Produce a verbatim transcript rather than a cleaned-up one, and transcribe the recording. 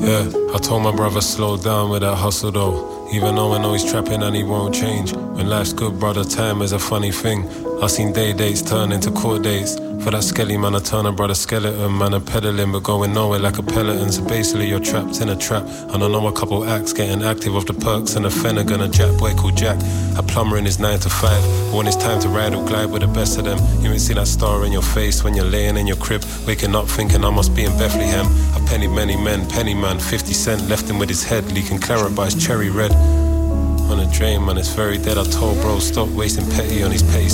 Yeah, I told my brother slow down with that hustle though. Even though I know he's trapping and he won't change. When life's good, brother, time is a funny thing. I seen day dates turn into court dates. For that skelly man, I turn a brother skeleton. Man, I'm pedaling but going nowhere like a peloton. So basically you're trapped in a trap. And I know a couple acts getting active off the perks. And a Finnegan, a Jack boy called Jack. A plumber in his nine to five. But when it's time to ride or glide with the best of them, you ain't see that star in your face when you're laying in your crib. Waking up thinking I must be in Bethlehem. I penny many men, penny man, fifty cent. Left him with his head leaking claret but it's cherry red. On a drain, man, it's very dead. I told bro, stop wasting petty on his petty